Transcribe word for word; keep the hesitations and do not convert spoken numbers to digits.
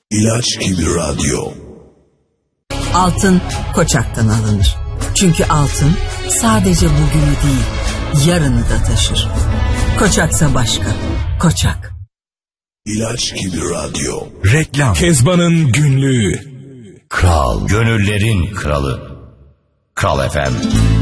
İlaç gibi radyo. Altın Koçak'tan alınır. Çünkü altın sadece bugünü değil, yarını da taşır. Koçaksa başka. Koçak. İlaç gibi radyo. Reklam. Kezban'ın günlüğü. Kral, gönüllerin kralı. Kral F M.